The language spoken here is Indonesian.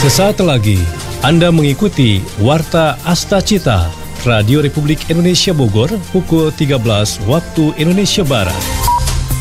Sesaat lagi Anda mengikuti Warta Asta Cita Radio Republik Indonesia Bogor pukul 13 waktu Indonesia Barat.